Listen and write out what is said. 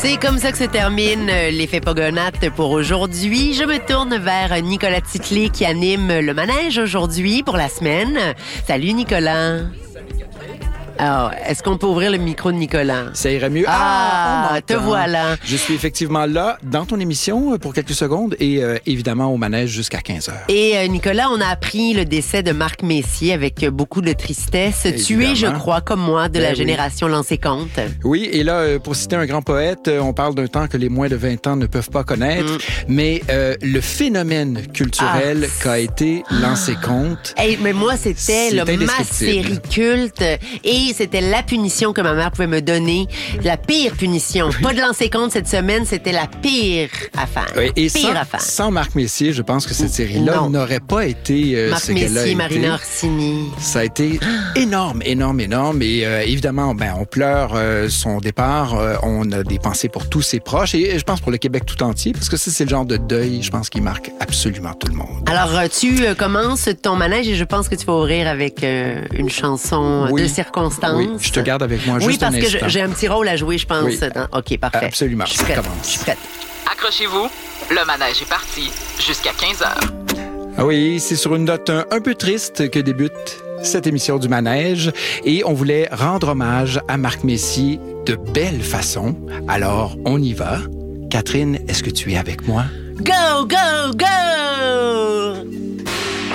C'est comme ça que se termine l'effet Pogonates pour aujourd'hui. Je me tourne vers Nicolas Titley qui anime le manège aujourd'hui pour la semaine. Salut Nicolas. Alors, est-ce qu'on peut ouvrir le micro de Nicolas? Ça irait mieux. Ah, te voilà. Je suis effectivement là dans ton émission pour quelques secondes et évidemment au manège jusqu'à 15h. Et Nicolas, on a appris le décès de Marc Messier avec beaucoup de tristesse. Évidemment. Tu es, je crois, comme moi, de la génération Lancé Compte. Oui, et là, pour citer un grand poète, on parle d'un temps que les moins de 20 ans ne peuvent pas connaître, mais le phénomène culturel qu'a été Lancé Compte. Hey, mais moi, c'était ma indescriptible. série culte et c'était la punition que ma mère pouvait me donner. La pire punition. Pas de Lancer Compte cette semaine, c'était la pire affaire. Oui, et pire affaire. sans Marc Messier, je pense que cette série-là n'aurait pas été Marc ce qu'elle a Messier, été. Marina Orsini. Ça a été énorme. Et évidemment, on pleure son départ. On a des pensées pour tous ses proches et je pense pour le Québec tout entier parce que ça, c'est le genre de deuil, je pense, qui marque absolument tout le monde. Alors, tu commences ton manège et je pense que tu vas ouvrir avec une chanson de circonstance. Oui, je te garde avec moi juste un instant. Oui, parce que j'ai un petit rôle à jouer, je pense. Oui. OK, parfait. Absolument, Je suis prête. commence. Je suis prête. Accrochez-vous, le manège est parti jusqu'à 15h. Ah oui, c'est sur une note un peu triste que débute cette émission du manège et on voulait rendre hommage à Marc Messier de belle façon. Alors, on y va. Catherine, est-ce que tu es avec moi? Go, go, go!